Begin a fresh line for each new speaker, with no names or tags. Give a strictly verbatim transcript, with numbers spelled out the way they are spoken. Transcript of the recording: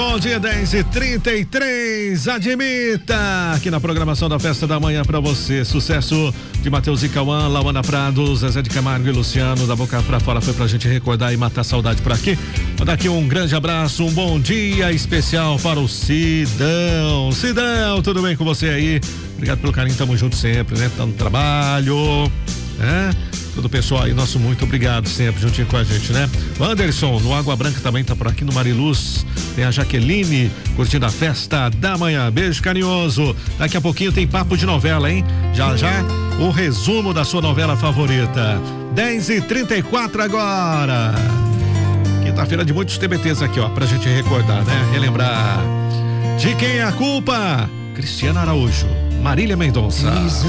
Bom dia, dez e trinta e três, admita, aqui na programação da Festa da Manhã pra você, sucesso de Matheus e Cauã, Lauana Prado, Zezé de Camargo e Luciano, da boca pra fora, foi pra gente recordar e matar saudade por aqui. Vou dar aqui um grande abraço, um bom dia especial para o Sidão. Sidão, tudo bem com você aí? Obrigado pelo carinho, tamo junto sempre, né? Tá no trabalho, né? Todo o pessoal aí, nosso muito obrigado sempre juntinho com a gente, né? O Anderson, no Água Branca também tá por aqui, no Mariluz. Tem a Jaqueline curtindo a Festa da Manhã. Beijo carinhoso. Daqui a pouquinho tem papo de novela, hein? Já já o resumo da sua novela favorita. dez e trinta e quatro agora. Quinta-feira de muitos T B Ts aqui, ó, pra gente recordar, né? Relembrar. De quem é a culpa? Cristiana Araújo, Marília Mendonça.